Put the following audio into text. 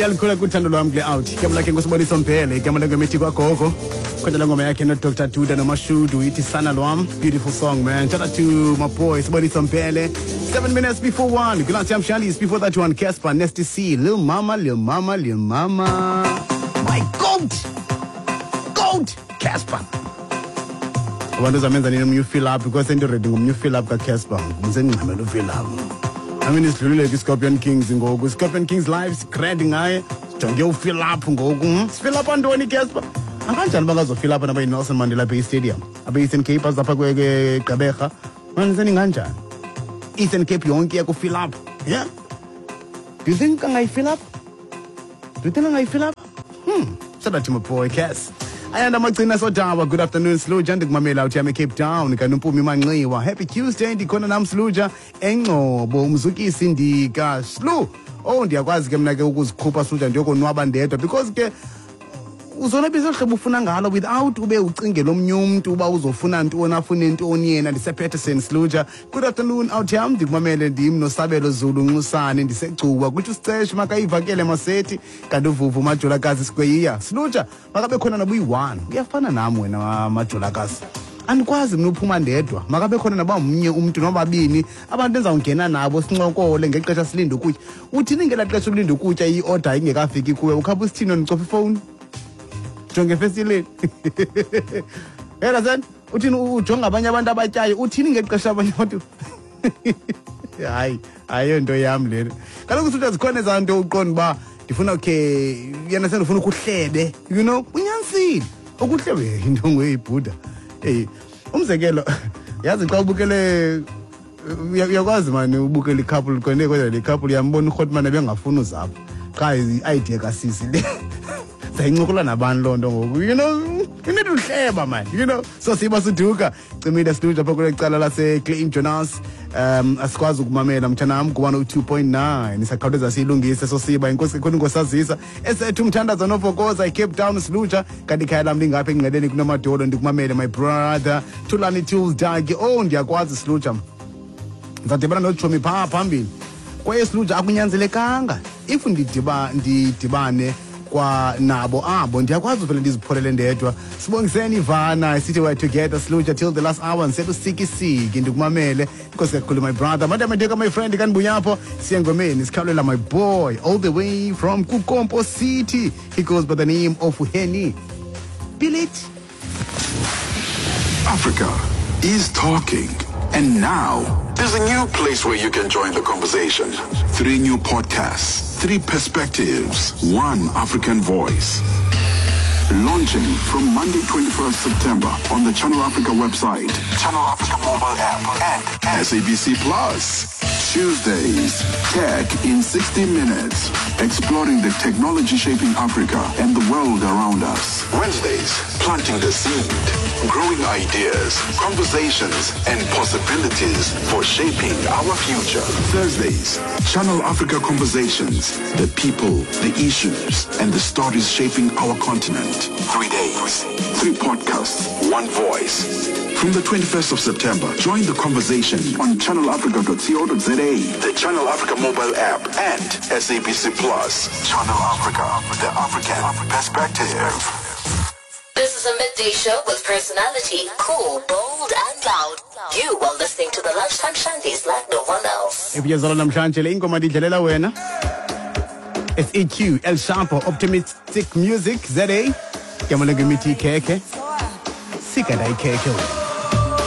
Ngiyalikhula kuthando lwami kule out. Igama lakhe ngusibonisa Mphele, igama lakhe mithi kwagogo. Khona ngoma yakhe no Dr. Duda noMashudu ithi sana lwami. Beautiful song, man. Shout out to my boy Sibonisa Mphele. 7 minutes before 1. Good night, Shamshalis. Before that one, Casper, Nesty C, Lil Mama. My goat, Casper. Abantu zamenza nini umnyu fill up because into ready ngumnyu fill up ka Casper. Ngizengqamela fill up. I mean isidlulile Scorpion Kings ngoku. Scorpion Kings live grad ngaye. Jonge u fill up ngoku. Fill up Antoni Casper. Anganjani bakazo fill up nabayi Nelson Mandela Bay Stadium. Abe Eastern Cape azapha kweGqeberha. Manje seninganjani? Eastern Cape yonke yaku fill up. Yeah? Do you think I fill up? Shout out to my boy Cass. Ayanda magcina sodaba. Good afternoon Sluja ndikumamela uthi yami Cape Town kaNompumi Manxiwa. Happy Tuesday ndikhona nami Sluja engcobo umzukisi ndika Slu. Oh ndiyakwazi ke mina ke ukuzikhupha Sluja ndiyokonwaba ndedwa because ke uzona bizohlobo ufuna ngalo without ube ucingela omnye umuntu uba uzofuna ntoni afune ntoni yena ndisePeterson Sluja. Good afternoon out yami ndikumamele ndim noSabelo Zulu Nxusane ndisegcuba kuthi usiceshe makayivakele Masethi kanti uvuvu Majolakazi Square Sluja makabe khona nobuyi1 uyafana nami wena Majolakazi andikwazi mina uphuma ndedwa makabe khona naba umnye umuntu nobabini abantu enzawungena nabo sincokole ngexesha silinde ukutya uthini ngela xesha ulinde ukutya iorder ingekafiki kuwe ukhapha usithini nicofa ifone jonge festileni yena sen uthini ujonga abanye abantu abatyayo uthini ngexesha abanye abantu hayi ayonto yami lena kaloku usuthi zikhona ezanto uqonda ba ndifuna okay yena sen ufuna ukuhlebe you know unyanisile ukuhlebe into ngoyibhuda umzekelo yazi xa ubukele uyakwazi manje ubukele couple konke kodwa le couple yambona uHotman ebengafuna uzapho cha idea kasisi le sayincokola nabantu lonto ngoku you know you need uhleba man you know so siba siduka cimile studio apha kule cala lase Clayton Jonas asikwazi ukumamela mthanami ku 102.9 isakhawuleza siyilungise so siba inkosi khona ngosazisa esethu umthandazo nofokoza eCape Town Sluja kanti ikhaya lami lingapha enginqeleni kunomadolo ndikumamele my brother Thulani Tools Dagi ndiyakwazi Sluja ngizadibana noJomi phambili kwaye Sluja akunyanzelekanga if ndidibane kwa nabo abo ndiyakwazi vele ndizipholele ndedwa sibongiseni Ivana sithi we're together Sluja till the last hour ngisetu sikisiki ndikumamele because kakhulu my brother madamedeka my friend kanibuyapho siyengomeni sikhawulela my boy all the way from Kukompo City he goes by the name of Henny Billet. Africa is talking. And now, there's a new place where you can join the conversation. 3 new podcasts, 3 perspectives, 1 African voice. Launching from Monday 21st September on the Channel Africa website, Channel Africa mobile app, and SABC Plus. Tuesdays, Tech in 60 Minutes, exploring the technology shaping Africa and the world around us. Wednesdays, planting the seed, growing ideas, conversations, and possibilities for shaping our future. Thursdays, Channel Africa Conversations, the people, the issues, and the stories shaping our continent. 3 days, 3 podcasts, 1 voice. From the 21st of September, join the conversation on channelafrica.co.za, the Channel Africa mobile app, and SABC Plus. Channel Africa, the African perspective. This is a midday show with personality, cool, bold, and loud. You are listening to the Lunchtime Shandies like no one else. If you're namhlanje le ingoma ndidlalela wena SEQ El Shampo Optimistic Music ZA yamale ngemithi ikhekhe sikada ikhekhe